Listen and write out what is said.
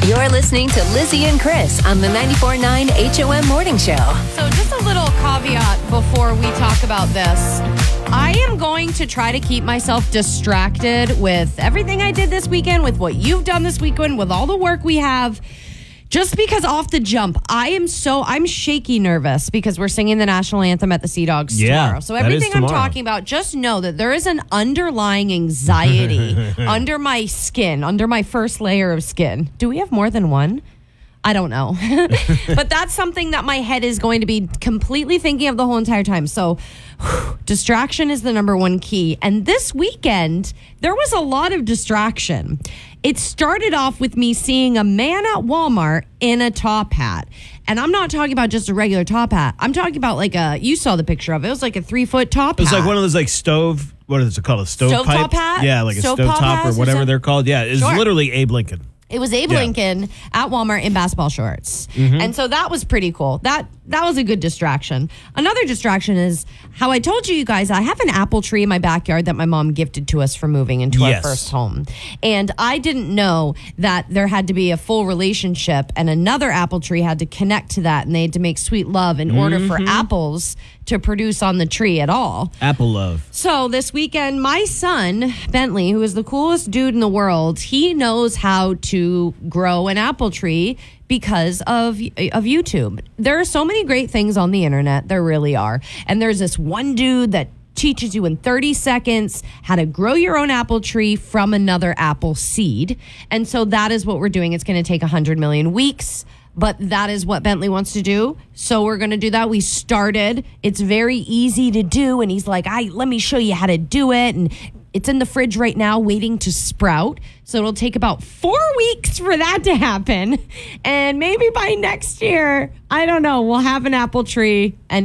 You're listening to Lizzie and Chris on the 94.9 HOM Morning Show. So just a little caveat before we talk about this. I am going to try to keep myself distracted with everything I did this weekend, with what you've done this weekend, with all the work we have. Just because off the jump, I'm shaky nervous because we're singing the national anthem at the Sea Dogs tomorrow. So everything I'm talking about, just know that there is an underlying anxiety under my skin, under my first layer of skin. Do we have more than one? I don't know. But that's something that my head is going to be completely thinking of the whole entire time. So distraction is the number one key. And this weekend, there was a lot of distraction. It started off with me seeing a man at Walmart in a top hat. And I'm not talking about just a regular top hat. I'm talking about you saw the picture of it. It was like a 3-foot top hat. It was like one of those what is it called? A stovepipe? Hat? Yeah, like a stovetop or whatever they're called. Yeah, it's literally Abe Lincoln. It was Abe Lincoln at Walmart in basketball shorts. Mm-hmm. And so that was pretty cool. That was a good distraction. Another distraction is how I told you guys, I have an apple tree in my backyard that my mom gifted to us for moving into our first home. And I didn't know that there had to be a full relationship and another apple tree had to connect to that, and they had to make sweet love in order for apples to produce on the tree at all. Apple love. So this weekend, my son, Bentley, who is the coolest dude in the world, he knows how to grow an apple tree because of YouTube. There are so many great things on the internet. There really are. And there's this one dude that teaches you in 30 seconds how to grow your own apple tree from another apple seed. And so that is what we're doing. It's going to take 100 million weeks. But that is what Bentley wants to do. So we're going to do that. We started. It's very easy to do. And he's like, let me show you how to do it. And it's in the fridge right now waiting to sprout. So it'll take about 4 weeks for that to happen. And maybe by next year, I don't know, we'll have an apple tree and